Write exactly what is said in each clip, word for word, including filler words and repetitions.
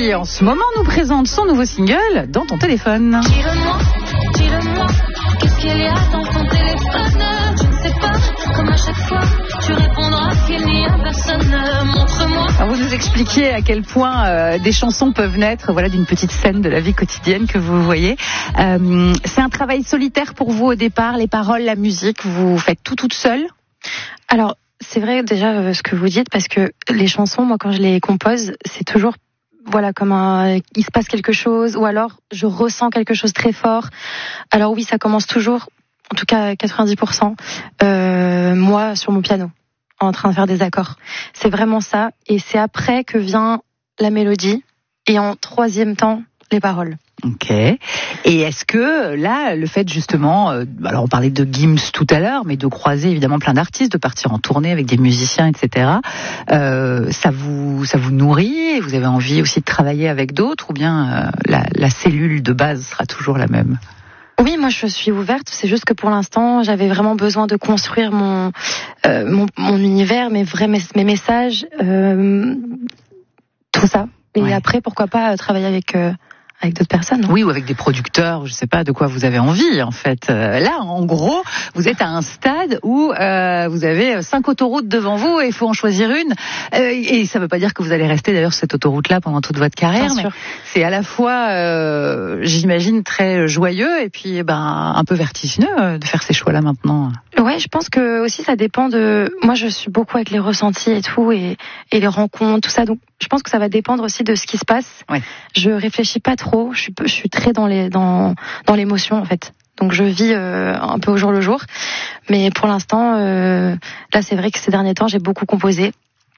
qui en ce moment nous présente son nouveau single Dans ton téléphone. Dis-le-moi, dis-le-moi, qu'est-ce qu'il y a dans ton téléphone? Je ne sais pas, comme à chaque fois, tu répondras qu'il n'y a personne. Montre-moi. Alors vous nous expliquiez à quel point euh, des chansons peuvent naître, voilà, d'une petite scène de la vie quotidienne que vous voyez. Euh, c'est un travail solitaire pour vous au départ, les paroles, la musique, vous faites tout toute seule? Alors, c'est vrai déjà euh, ce que vous dites, parce que les chansons, moi quand je les compose, c'est toujours voilà comme un, il se passe quelque chose, ou alors je ressens quelque chose très fort. Alors oui, ça commence toujours, en tout cas quatre-vingt-dix pour cent, euh, moi sur mon piano, en train de faire des accords. C'est vraiment ça, et c'est après que vient la mélodie, et en troisième temps, les paroles. Ok. Et est-ce que là, le fait justement, euh, alors on parlait de Gims tout à l'heure, mais de croiser évidemment plein d'artistes, de partir en tournée avec des musiciens, et cetera. Euh, ça vous, ça vous nourrit et vous avez envie aussi de travailler avec d'autres, ou bien euh, la, la cellule de base sera toujours la même? Oui, moi je suis ouverte. C'est juste que pour l'instant, j'avais vraiment besoin de construire mon euh, mon, mon univers, mes vrais mes, mes messages, euh, tout ça. Et ouais. Après, pourquoi pas travailler avec euh, avec d'autres personnes. Oui, ou avec des producteurs, je sais pas de quoi vous avez envie en fait. Euh, là, en gros, vous êtes à un stade où euh, vous avez cinq autoroutes devant vous et il faut en choisir une. Euh, et ça veut pas dire que vous allez rester d'ailleurs sur cette autoroute-là pendant toute votre carrière, mais c'est à la fois, euh, j'imagine, très joyeux et puis ben un peu vertigineux de faire ces choix-là maintenant. Ouais, je pense que aussi ça dépend de. Moi, je suis beaucoup avec les ressentis et tout, et et les rencontres, tout ça. Donc, je pense que ça va dépendre aussi de ce qui se passe. Ouais. Je réfléchis pas trop. Je suis je suis très dans les dans dans l'émotion en fait. Donc, je vis euh, un peu au jour le jour. Mais pour l'instant, euh, là, c'est vrai que ces derniers temps, j'ai beaucoup composé.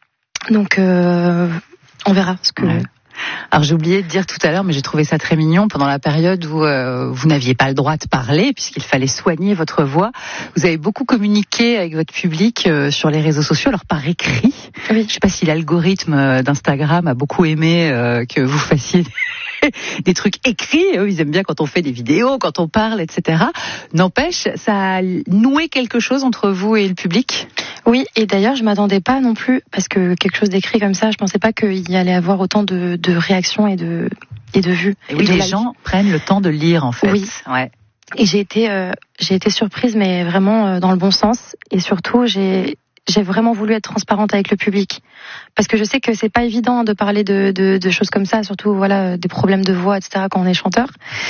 Donc, euh, on verra ce que. Ouais. Alors j'ai oublié de dire tout à l'heure, mais j'ai trouvé ça très mignon, pendant la période où euh, vous n'aviez pas le droit de parler, puisqu'il fallait soigner votre voix, vous avez beaucoup communiqué avec votre public euh, sur les réseaux sociaux, alors par écrit. Oui. Je ne sais pas si l'algorithme d'Instagram a beaucoup aimé euh, que vous fassiez des trucs écrits. Eux, ils aiment bien quand on fait des vidéos, quand on parle, et cetera. N'empêche, ça a noué quelque chose entre vous et le public? Oui, et d'ailleurs, je m'attendais pas non plus, parce que quelque chose d'écrit comme ça, je pensais pas qu'il y allait avoir autant de, de réactions et de, et de vues. Et oui, et de les likes. gens prennent le temps de lire, en fait. Oui. Ouais. Et j'ai été, euh, j'ai été surprise, mais vraiment euh, dans le bon sens. Et surtout, j'ai, j'ai vraiment voulu être transparente avec le public, parce que je sais que c'est pas évident de parler de, de, de choses comme ça, surtout voilà des problèmes de voix, et cetera quand on est chanteur.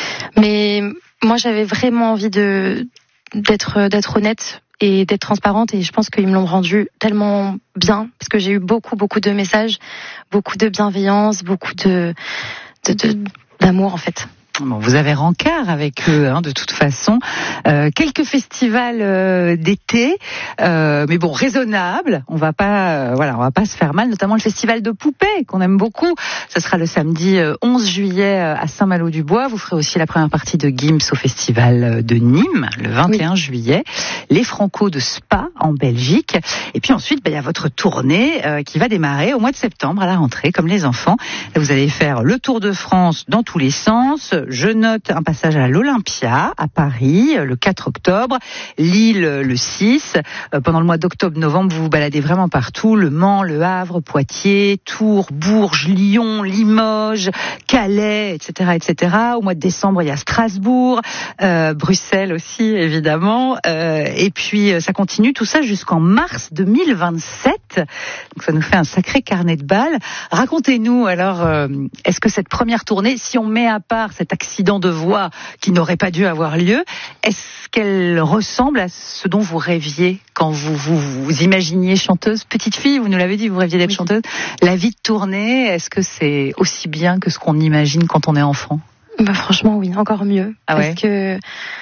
Mais moi, j'avais vraiment envie de d'être d'être honnête et d'être transparente, et je pense qu'ils me l'ont rendu tellement bien, parce que j'ai eu beaucoup beaucoup de messages, beaucoup de bienveillance, beaucoup de, de, de d'amour en fait. Bon, vous avez rencard avec eux, hein, de toute façon. Euh, quelques festivals euh, d'été, euh, mais bon, raisonnables. On va pas, euh, voilà, on va pas se faire mal. Notamment le festival de poupées qu'on aime beaucoup. Ce sera le samedi onze juillet à Saint-Malo-du-Bois. Vous ferez aussi la première partie de Gims au festival de Nîmes le vingt et un oui. juillet. Les Franco de Spa en Belgique. Et puis ensuite, bah, il y a votre tournée euh, qui va démarrer au mois de septembre à la rentrée, comme les enfants. Là, vous allez faire le Tour de France dans tous les sens. Je note un passage à l'Olympia, à Paris, le quatre octobre, Lille le six. Pendant le mois d'octobre-novembre, vous vous baladez vraiment partout. Le Mans, Le Havre, Poitiers, Tours, Bourges, Lyon, Limoges, Calais, et cetera, et cetera. Au mois de décembre, il y a Strasbourg, euh, Bruxelles aussi, évidemment. Euh, et puis, ça continue tout ça jusqu'en mars deux mille vingt-sept. Donc, ça nous fait un sacré carnet de balles. Racontez-nous, alors, euh, est-ce que cette première tournée, si on met à part cette accident de voix qui n'aurait pas dû avoir lieu, est-ce qu'elle ressemble à ce dont vous rêviez quand vous vous, vous imaginiez chanteuse, petite fille, vous nous l'avez dit, vous rêviez d'être oui. chanteuse. La vie de tournée, est-ce que c'est aussi bien que ce qu'on imagine quand on est enfant? Bah franchement oui, encore mieux. Ah parce ouais. que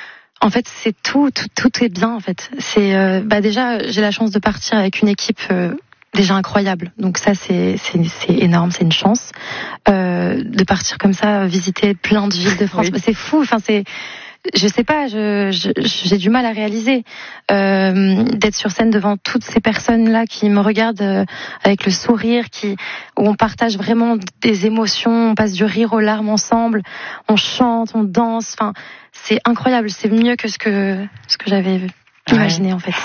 en fait c'est tout, tout, tout est bien en fait. C'est euh, bah déjà j'ai la chance de partir avec une équipe euh, déjà incroyable. Donc ça c'est c'est c'est énorme, c'est une chance euh, de partir comme ça, visiter plein de villes de France. Oui. C'est fou. Enfin c'est, je sais pas, je, je j'ai du mal à réaliser euh, d'être sur scène devant toutes ces personnes là qui me regardent euh, avec le sourire, qui où on partage vraiment des émotions, on passe du rire aux larmes ensemble, on chante, on danse. Enfin c'est incroyable, c'est mieux que ce que ce que j'avais imaginé ouais. en fait.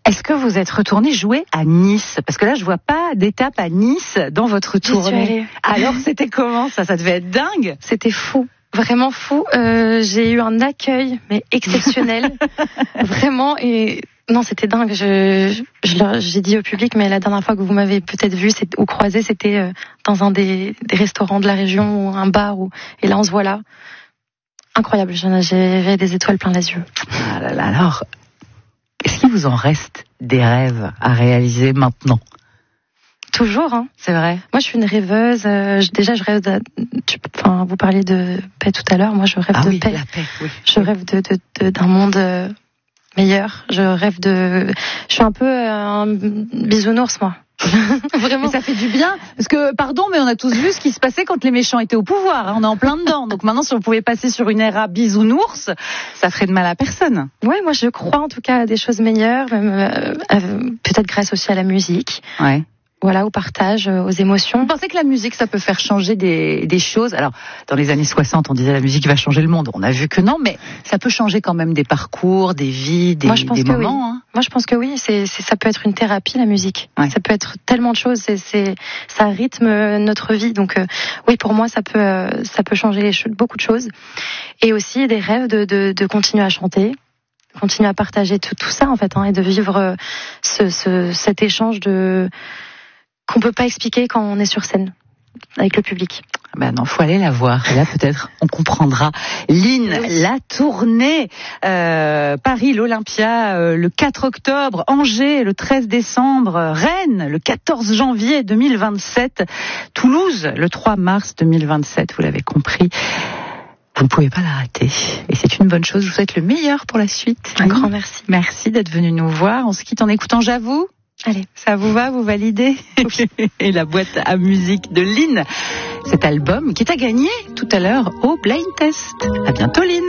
Est-ce que vous êtes retourné jouer à Nice? Parce que là, je vois pas d'étape à Nice dans votre tournée. Alors, c'était comment ça? Ça devait être dingue. C'était fou. Vraiment fou. Euh, j'ai eu un accueil, mais exceptionnel. Vraiment. Et non, c'était dingue. Je, je, j'ai dit au public, mais la dernière fois que vous m'avez peut-être vu ou croisé, c'était euh, dans un des, des restaurants de la région ou un bar. Ou, et là, on se voit là. Incroyable. J'avais des étoiles plein les yeux. Ah là là, alors, est-ce qu'il vous en reste des rêves à réaliser maintenant? Toujours, hein. C'est vrai. Moi, je suis une rêveuse. Euh, déjà, je rêve de. Tu, enfin, vous parliez de paix tout à l'heure. Moi, je rêve ah de oui, paix. La paix oui. Je rêve de, de, de d'un monde euh, meilleur. Je rêve de. Je suis un peu euh, un bisounours, moi. Vraiment. Mais ça fait du bien. Parce que, pardon, mais on a tous vu ce qui se passait quand les méchants étaient au pouvoir. Hein. On est en plein dedans. Donc maintenant, si on pouvait passer sur une ère à bisounours, ça ferait de mal à personne. Ouais, moi, je crois en tout cas à des choses meilleures, même euh, euh, peut-être grâce aussi à la musique. Ouais. Voilà, au partage, aux émotions. Vous pensez que la musique, ça peut faire changer des, des choses? Alors, dans les années soixante, on disait la musique va changer le monde. On a vu que non, mais ça peut changer quand même des parcours, des vies, des, Moi, je pense des que moments. Oui. Hein. Moi, je pense que oui. C'est, c'est, ça peut être une thérapie, la musique. Ouais. Ça peut être tellement de choses. C'est, c'est, ça rythme notre vie. Donc, euh, oui, pour moi, ça peut, euh, ça peut changer les choses, beaucoup de choses. Et aussi des rêves de, de, de continuer à chanter. Continuer à partager tout, tout ça, en fait, hein, et de vivre ce, ce, cet échange de... qu'on peut pas expliquer quand on est sur scène avec le public. Ben non, faut aller la voir. Et là, peut-être, on comprendra. Lynn, oui. La tournée, euh, Paris, l'Olympia, euh, le quatre octobre, Angers, le treize décembre, Rennes, le quatorze janvier deux mille vingt-sept, Toulouse, le trois mars deux mille vingt-sept, vous l'avez compris. Vous ne pouvez pas la rater. Et c'est une bonne chose. Je vous souhaite le meilleur pour la suite. Un grand merci. Merci d'être venu nous voir. On se quitte en écoutant J'avoue. Allez. Ça vous va, vous validez? Et la boîte à musique de Lynn. Cet album qui est à gagner tout à l'heure au Blind Test. À bientôt, Lynn.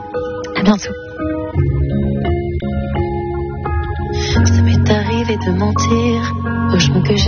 À bientôt. Ça m'est arrivé de mentir aux gens que j'ai